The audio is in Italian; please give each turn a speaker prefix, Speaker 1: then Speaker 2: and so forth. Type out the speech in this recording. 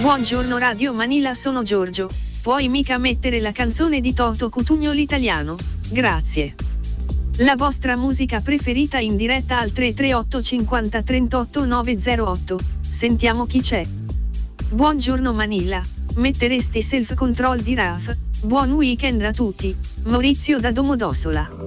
Speaker 1: Buongiorno Radio Manila, sono Giorgio. Puoi mica mettere la canzone di Toto Cutugno l'italiano? Grazie. La vostra musica preferita in diretta al 338 50 38 908. Sentiamo chi c'è. Buongiorno Manila. Metteresti Self Control di Raf? Buon weekend a tutti. Maurizio da Domodossola.